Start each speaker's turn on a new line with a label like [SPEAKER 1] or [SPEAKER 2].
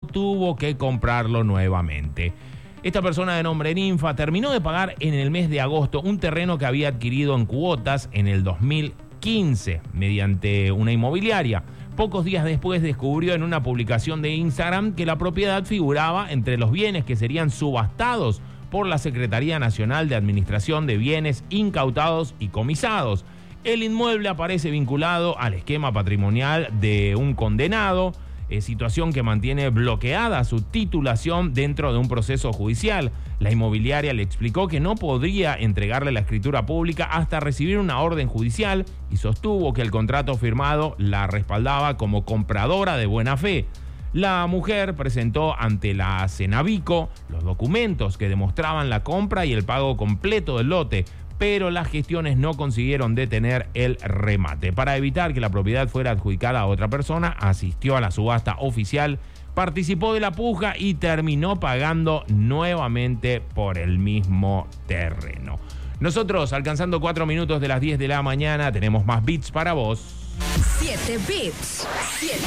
[SPEAKER 1] tuvo que comprarlo nuevamente. Esta persona de nombre Ninfa terminó de pagar en el mes de agosto un terreno que había adquirido en cuotas en el 2015 mediante una inmobiliaria. Pocos días después descubrió en una publicación de Instagram que la propiedad figuraba entre los bienes que serían subastados por la Secretaría Nacional de Administración de Bienes Incautados y Comisados. El inmueble aparece vinculado al esquema patrimonial de un condenado, situación que mantiene bloqueada su titulación dentro de un proceso judicial. La inmobiliaria le explicó que no podría entregarle la escritura pública hasta recibir una orden judicial y sostuvo que el contrato firmado la respaldaba como compradora de buena fe. La mujer presentó ante la Cenavico los documentos que demostraban la compra y el pago completo del lote, pero las gestiones no consiguieron detener el remate. Para evitar que la propiedad fuera adjudicada a otra persona, asistió a la subasta oficial, participó de la puja y terminó pagando nuevamente por el mismo terreno. Nosotros, alcanzando 4 minutos de las 10 de la mañana, tenemos más beats para vos.
[SPEAKER 2] 7 Beats.